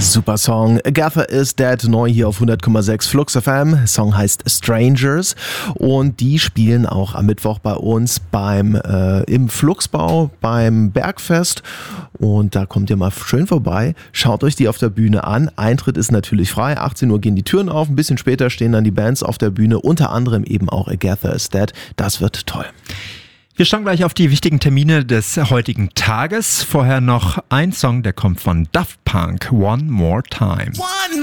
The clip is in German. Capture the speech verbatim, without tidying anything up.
Super Song. Agatha is Dead, neu hier auf hundert Komma sechs Flux F M. Song heißt Strangers und die spielen auch am Mittwoch bei uns beim äh, im Fluxbau beim Bergfest und da kommt ihr mal schön vorbei. Schaut euch die auf der Bühne an. Eintritt ist natürlich frei. achtzehn Uhr gehen die Türen auf. Ein bisschen später stehen dann die Bands auf der Bühne, unter anderem eben auch Agatha is Dead. Das wird toll. Wir schauen gleich auf die wichtigen Termine des heutigen Tages. Vorher noch ein Song, der kommt von Daft Punk, One More Time. One